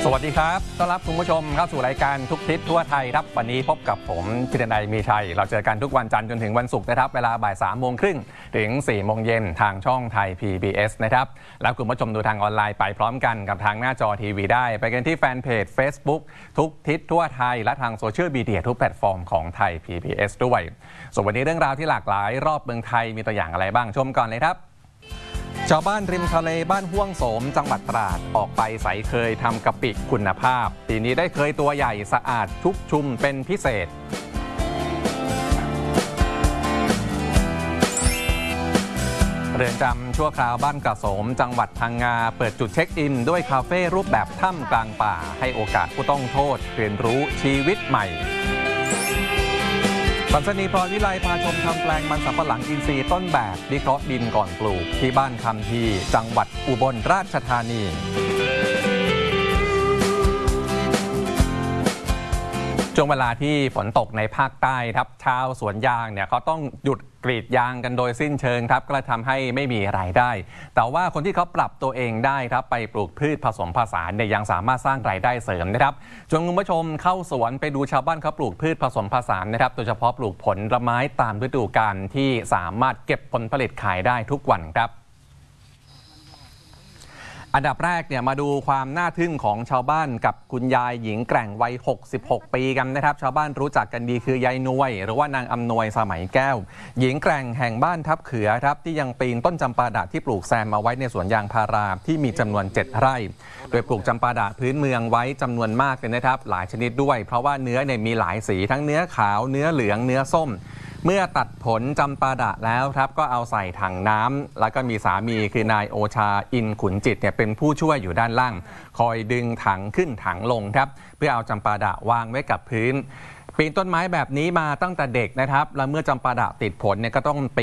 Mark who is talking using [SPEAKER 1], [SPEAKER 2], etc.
[SPEAKER 1] สวัสดีครับต้อนรับคุณผู้ชมเข้าสู่รายการทุกทิศทั่วไทยครับวันนี้พบกับผมธีรนัยมีชัยเราเจอกันทุกวันจันทร์จนถึงวันศุกร์นะครับเวลาบ่าย3:30 ถึง 4:00 นทางช่องไทย PBS นะครับแล้วคุณผู้ชมดูทางออนไลน์ไปพร้อมกันกับทางหน้าจอทีวีได้ไปกันที่แฟนเพจ Facebook ทุกทิศทั่วไทยและทางโซเชียลมีเดียทุกแพลตฟอร์มของไทย PBS ด้วยส่วนวันนี้เรื่องราวที่หลากหลายรอบเมืองไทยมีตัวอย่างอะไรบ้างชมก่อนเลยครับชาวบ้านริมทะเลบ้านห้วงโสมจังหวัดตราดออกไปใสเคยทำกะปิคุณภาพปีนี้ได้เคยตัวใหญ่สะอาดชุกชุมเป็นพิเศษเรือนจำชั่วคราวบ้านกระโสมจังหวัดพังงาเปิดจุดเช็คอินด้วยคาเฟ่รูปแบบถ้ำกลางป่าให้โอกาสผู้ต้องโทษเรียนรู้ชีวิตใหม่ปัญชนีพรวิไลพาชมทำแปลงมันสำปะหลังอินทรีย์ต้นแบบวิเคราะห์ดินก่อนปลูกที่บ้านคำทีจังหวัดอุบลราชธานีช่วงเวลาที่ฝนตกในภาคใต้ครับชาวสวนยางเนี่ยเขาต้องหยุดกรีดยางกันโดยสิ้นเชิงครับก็เลยทำให้ไม่มีรายได้แต่ว่าคนที่เขาปรับตัวเองได้ครับไปปลูกพืชผสมผสานเนี่ยยังสามารถสร้างรายได้เสริมนะครับชวนคุณผู้ชมเข้าสวนไปดูชาวบ้านเขาปลูกพืชผสมผสานนะครับโดยเฉพาะปลูกผลไม้ตามฤดูกาลที่สามารถเก็บผลผลิตขายได้ทุกวันครับอันดับแรกเนี่ยมาดูความน่าทึ่งของชาวบ้านกับคุณยายหญิงแกร่งวัย66 ปีกันนะครับชาวบ้านรู้จักกันดีคือยายนวยหรือว่านางอำนวยสมัยแก้วหญิงแกร่งแห่งบ้านทับเขือครับที่ยังปีนต้นจำปาดะที่ปลูกแซมมาไว้ในสวนยางพาราที่มีจำนวน7 ไร่โดยปลูกจำปาดะพื้นเมืองไว้จำนวนมากเลยนะครับหลายชนิดด้วยเพราะว่าเนื้อเนี่ยมีหลายสีทั้งเนื้อขาวเนื้อเหลืองเนื้อส้มเมื่อตัดผลจำปาดะแล้วครับก็เอาใส่ถังน้ำแล้วก็มีสามีคือนายโอชาอินขุนจิตเนี่ยเป็นผู้ช่วยอยู่ด้านล่างคอยดึงถังขึ้นถังลงครับเพื่อเอาจำปาดะวางไว้กับพื้นปีนต้นไม้แบบนี้มาตั้งแต่เด็กนะครับแล้วเมื่อจำปาดะติดผลเนี่ยก็ต้องปี